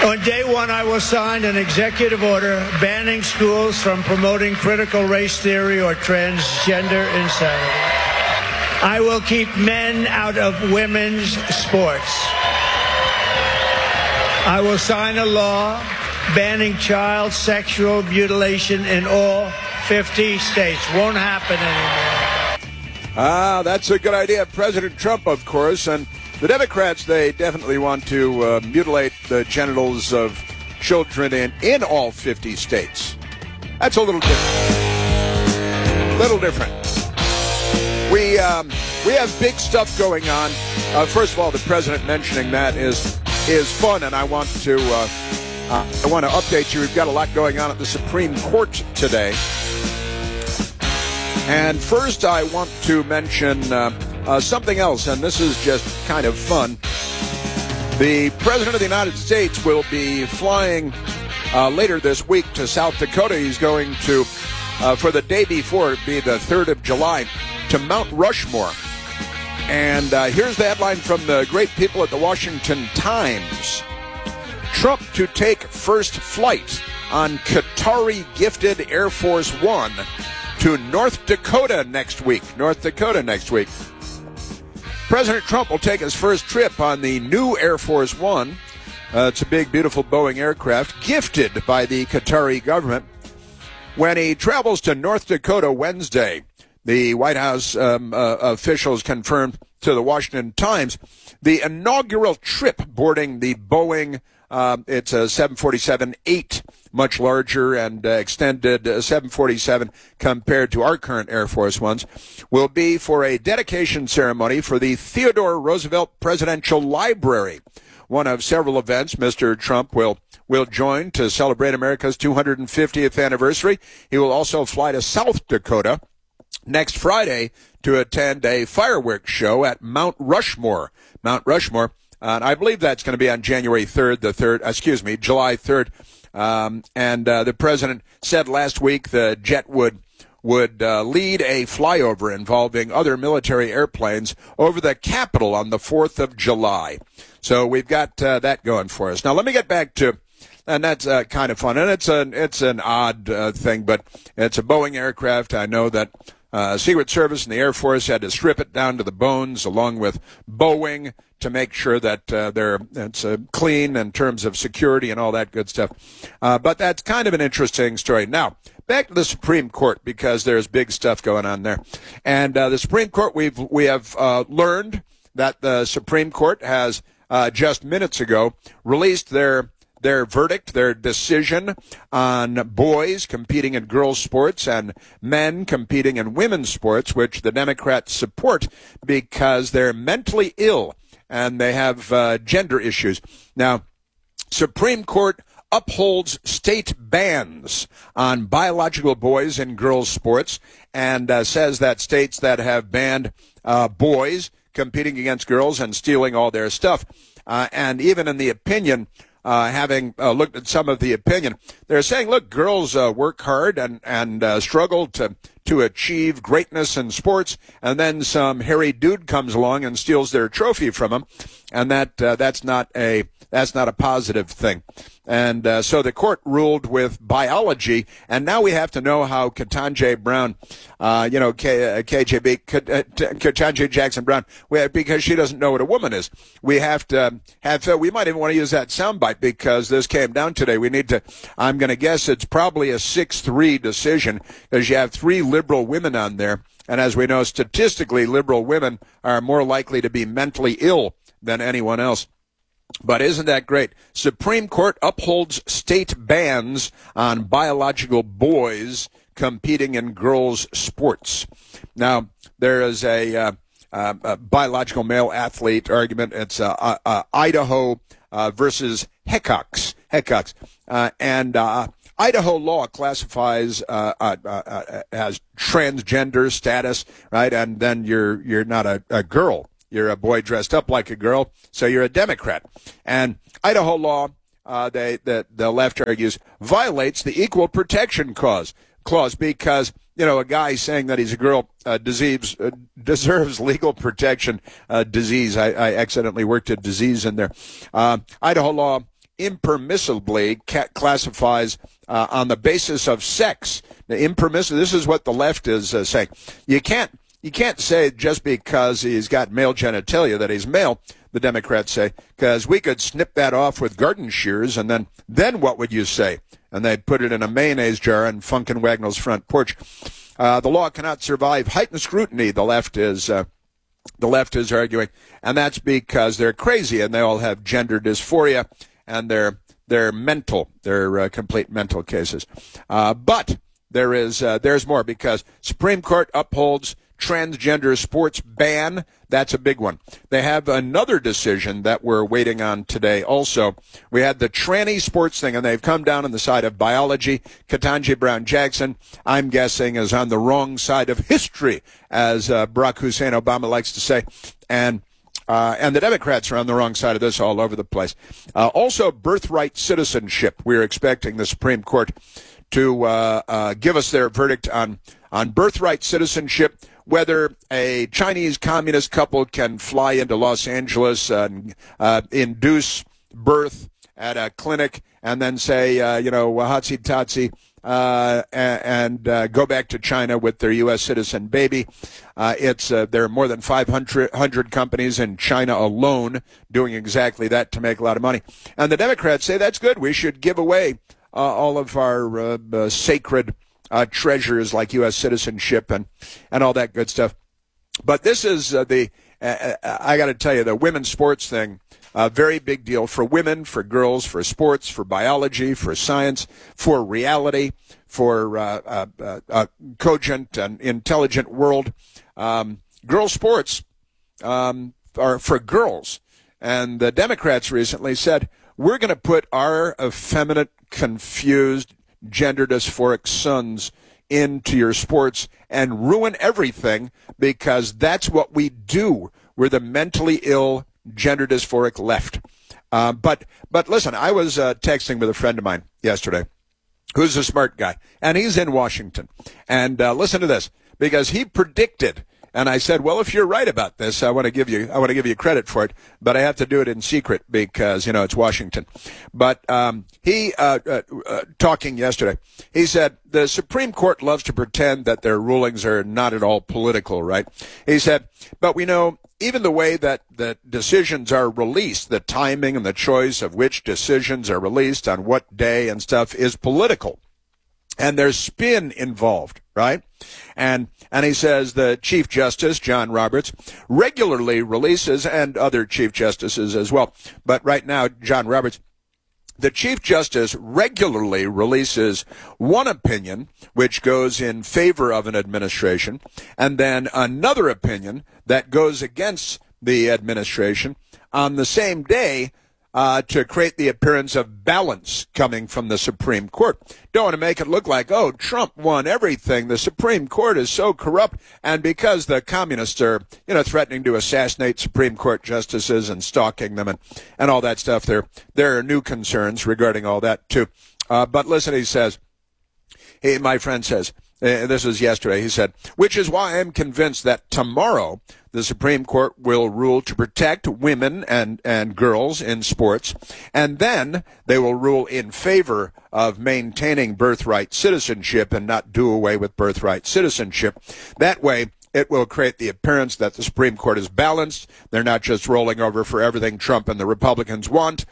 On day one, I will sign an executive order banning schools from promoting critical race theory or transgender insanity. I will keep men out of women's sports. I will sign a law banning child sexual mutilation in all 50 states. Won't happen anymore. That's a good idea. President Trump, of course, and the Democrats, they definitely want to mutilate the genitals of children in all 50 states. That's a little different. We have big stuff going on. First of all, the president mentioning that is fun, and I want to update you. We've got a lot going on at the Supreme Court today. And first, I want to mention something else, and this is just kind of fun. The President of the United States will be flying later this week to South Dakota. He's going to, for the day before, it'd be the 3rd of July, to Mount Rushmore. And here's the headline from the great people at the Washington Times. Trump to take first flight on Qatari-gifted Air Force One to North Dakota next week. President Trump will take his first trip on the new Air Force One. It's a big, beautiful Boeing aircraft gifted by the Qatari government when he travels to North Dakota Wednesday. The White House officials confirmed to the Washington Times the inaugural trip boarding the Boeing, it's a 747-8, much larger and extended 747 compared to our current Air Force Ones, will be for a dedication ceremony for the Theodore Roosevelt Presidential Library. One of several events Mr. Trump will join to celebrate America's 250th anniversary. He will also fly to South Dakota next Friday to attend a fireworks show at Mount Rushmore. And I believe that's going to be on July 3rd. And the president said last week the jet would lead a flyover involving other military airplanes over the Capitol on the 4th of July. So we've got that going for us. Now let me get back to, and that's kind of fun, and it's an odd thing, but it's a Boeing aircraft. I know that Secret Service and the Air Force had to strip it down to the bones, along with Boeing, to make sure that it's clean in terms of security and all that good stuff. But that's kind of an interesting story. Now, back to the Supreme Court, because there's big stuff going on there. And the Supreme Court, we have learned that the Supreme Court has just minutes ago released their verdict, their decision on boys competing in girls' sports and men competing in women's sports, which the Democrats support because they're mentally ill and they have gender issues. Now, Supreme Court upholds state bans on biological boys in girls' sports and says that states that have banned boys competing against girls and stealing all their stuff, and even in the opinion, having looked at some of the opinion, they're saying, look, girls work hard and struggle to achieve greatness in sports, and then some hairy dude comes along and steals their trophy from them, and that's not a positive thing. And so the court ruled with biology, and now we have to know how Ketanji Brown, Ketanji Jackson Brown, because she doesn't know what a woman is. We have to we might even want to use that soundbite because this came down today. I'm going to guess it's probably a 6-3 decision because you have 3 liberal women on there. And as we know, statistically, liberal women are more likely to be mentally ill than anyone else. But isn't that great? Supreme Court upholds state bans on biological boys competing in girls' sports. Now, there is a biological male athlete argument. It's Idaho versus Heckox. And Idaho law classifies as transgender status, right? And then you're not a girl. You're a boy dressed up like a girl, so you're a Democrat. And Idaho law, the left argues, violates the Equal Protection Clause because, a guy saying that he's a girl deserves legal protection. Disease. I accidentally worked a disease in there. Idaho law impermissibly classifies on the basis of sex. This is what the left is saying. You can't say just because he's got male genitalia that he's male, the Democrats say, because we could snip that off with garden shears, and then what would you say? And they'd put it in a mayonnaise jar on Funkin' Wagnall's front porch. The law cannot survive heightened scrutiny, the left is arguing, and that's because they're crazy and they all have gender dysphoria, and they're mental. They're complete mental cases. But there's more, because Supreme Court upholds transgender sports ban. That's a big one. They have another decision that we're waiting on today also. We had the tranny sports thing, and they've come down on the side of biology. Ketanji Brown Jackson, I'm guessing, is on the wrong side of history, as Barack Hussein Obama likes to say. And the Democrats are on the wrong side of this all over the place. Also, birthright citizenship. We're expecting the Supreme Court to give us their verdict on birthright citizenship, whether a Chinese communist couple can fly into Los Angeles and induce birth at a clinic and then say, wahatsi-tatsi, and go back to China with their U.S. citizen baby. There are more than 500 companies in China alone doing exactly that to make a lot of money. And the Democrats say that's good. We should give away all of our sacred treasures like U.S. citizenship and all that good stuff. But this is I got to tell you, the women's sports thing, a very big deal for women, for girls, for sports, for biology, for science, for reality, for a cogent and intelligent world. Girls' sports are for girls. And the Democrats recently said, we're going to put our effeminate, confused, gender dysphoric sons into your sports and ruin everything, because that's what we do. We're the mentally ill, gender dysphoric left. But listen, I was texting with a friend of mine yesterday who's a smart guy, and he's in Washington. And listen to this, because he predicted. And I said, well, if you're right about this, I want to give you credit for it, but I have to do it in secret because, it's Washington. But he talking yesterday, he said the Supreme Court loves to pretend that their rulings are not at all political, right? He said, but we know even the way that the decisions are released, the timing and the choice of which decisions are released on what day and stuff is political. And there's spin involved, right? And he says the Chief Justice, John Roberts, regularly releases, and other Chief Justices as well, but right now, John Roberts, the Chief Justice regularly releases one opinion which goes in favor of an administration, and then another opinion that goes against the administration on the same day, to create the appearance of balance coming from the Supreme Court. Don't want to make it look like, oh, Trump won everything. The Supreme Court is so corrupt. And because the communists are, threatening to assassinate Supreme Court justices and stalking them and all that stuff, there are new concerns regarding all that, too. But listen, he says, my friend says, this was yesterday, he said, which is why I'm convinced that tomorrow the Supreme Court will rule to protect women and girls in sports, and then they will rule in favor of maintaining birthright citizenship and not do away with birthright citizenship. That way, it will create the appearance that the Supreme Court is balanced. They're not just rolling over for everything Trump and the Republicans want.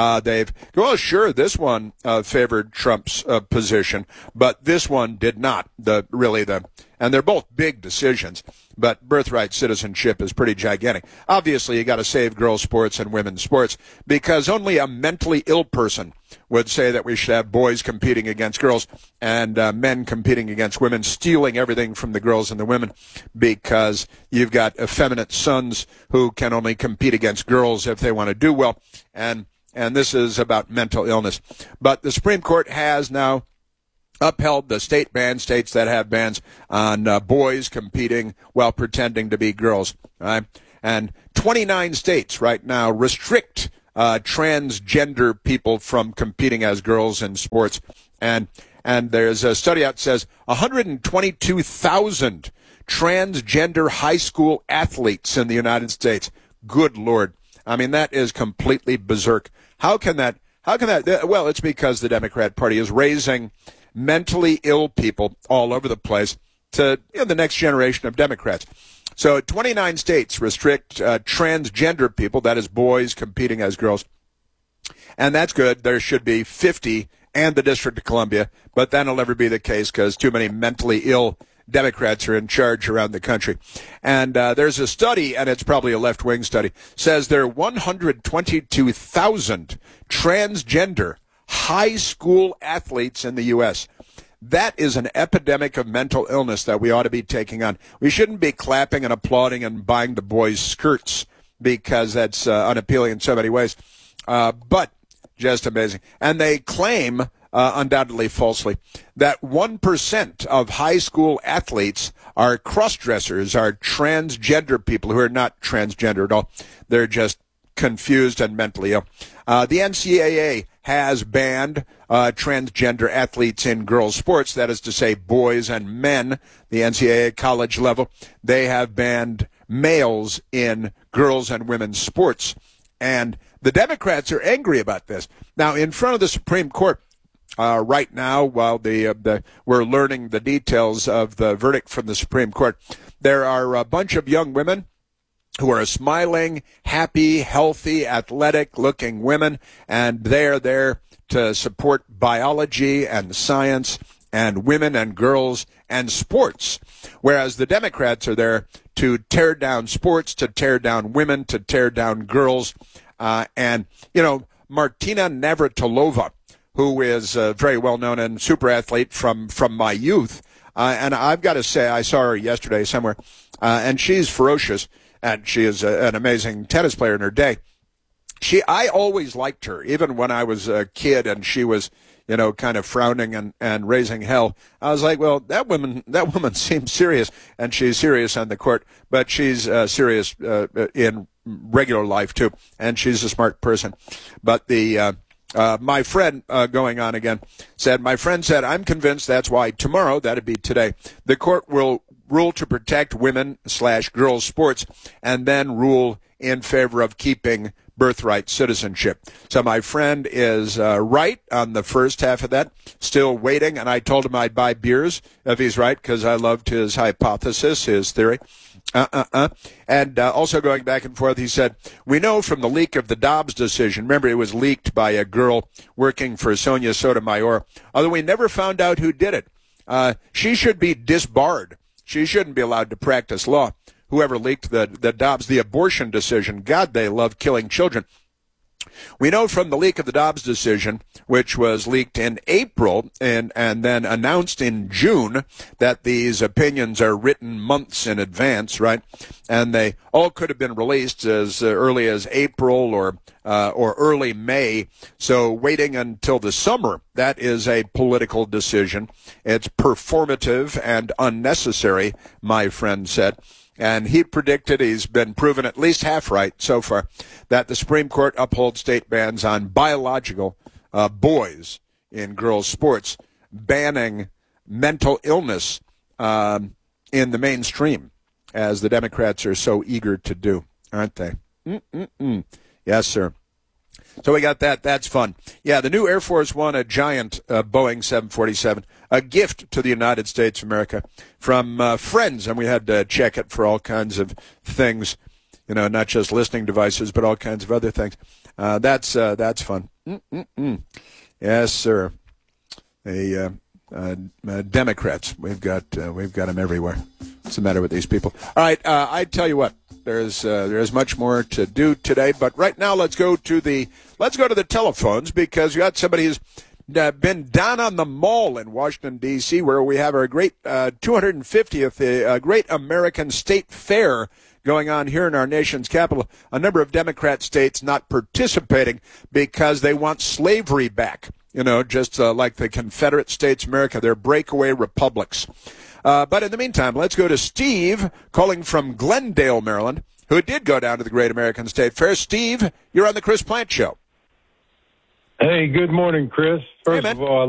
Sure, this one favored Trump's position, but this one did not. And they're both big decisions, but birthright citizenship is pretty gigantic. Obviously, you got to save girls' sports and women's sports, because only a mentally ill person would say that we should have boys competing against girls and men competing against women, stealing everything from the girls and the women, because you've got effeminate sons who can only compete against girls if they want to do well. And this is about mental illness. But the Supreme Court has now upheld the states that have bans on boys competing while pretending to be girls. Right? And 29 states right now restrict transgender people from competing as girls in sports. And there's a study out that says 122,000 transgender high school athletes in the United States. Good Lord. I mean, that is completely berserk. How can that How can that? Well, it's because the Democrat Party is raising mentally ill people all over the place to the next generation of Democrats. So 29 states restrict transgender people, that is boys competing as girls. And that's good. There should be 50 and the District of Columbia, but that'll never be the case because too many mentally ill Democrats are in charge around the country. And there's a study, and it's probably a left-wing study, says there are 122,000 transgender high school athletes in the U.S. That is an epidemic of mental illness that we ought to be taking on. We shouldn't be clapping and applauding and buying the boys' skirts because that's unappealing in so many ways. But just amazing. And they claim, undoubtedly falsely, that 1% of high school athletes are cross-dressers, are transgender people who are not transgender at all. They're just confused and mentally ill. The NCAA has banned transgender athletes in girls' sports, that is to say boys and men, the NCAA college level. They have banned males in girls' and women's sports. And the Democrats are angry about this. Now, in front of the Supreme Court right now, while we're learning the details of the verdict from the Supreme Court, there are a bunch of young women who are smiling, happy, healthy, athletic-looking women, and they're there to support biology and science and women and girls and sports, whereas the Democrats are there to tear down sports, to tear down women, to tear down girls. And, Martina Navratilova, who is very well-known and super athlete from my youth, and I've got to say, I saw her yesterday somewhere, and she's ferocious. And she is an amazing tennis player in her day. I always liked her, even when I was a kid and she was, kind of frowning and raising hell. I was like, well, that woman seems serious, and she's serious on the court, but she's serious in regular life too, and she's a smart person. But my friend, going on again, my friend said, I'm convinced that's why tomorrow, that'd be today, the court will rule to protect women/girls sports and then rule in favor of keeping birthright citizenship. So my friend is right on the first half of that, still waiting, and I told him I'd buy beers if he's right because I loved his hypothesis, his theory. And also going back and forth, he said, we know from the leak of the Dobbs decision, remember it was leaked by a girl working for Sonia Sotomayor, although we never found out who did it. She should be disbarred. She shouldn't be allowed to practice law. Whoever leaked the Dobbs, the abortion decision, God, they love killing children. We know from the leak of the Dobbs decision, which was leaked in April and then announced in June, that these opinions are written months in advance, right? And they all could have been released as early as April or early May. So waiting until the summer, that is a political decision. It's performative and unnecessary, my friend said. And he predicted, he's been proven at least half right so far, that the Supreme Court upholds state bans on biological boys in girls' sports, banning mental illness in the mainstream, as the Democrats are so eager to do, aren't they? Yes, sir. So we got that. That's fun. Yeah, the new Air Force One, a giant Boeing 747, a gift to the United States of America from friends, and we had to check it for all kinds of things, not just listening devices, but all kinds of other things. That's fun. Yes, sir. Democrats, we've got them everywhere. What's the matter with these people? All right, I tell you what. There's much more to do today, but right now let's go to the telephones because we got somebody who's been down on the Mall in Washington D.C. where we have our great 250th Great American State Fair going on here in our nation's capital. A number of Democrat states not participating because they want slavery back. Just like the Confederate States of America, they're breakaway republics. But in the meantime, let's go to Steve calling from Glendale, Maryland, who did go down to the Great American State Fair. Steve, you're on the Chris Plant Show. Hey, good morning, Chris. First of all,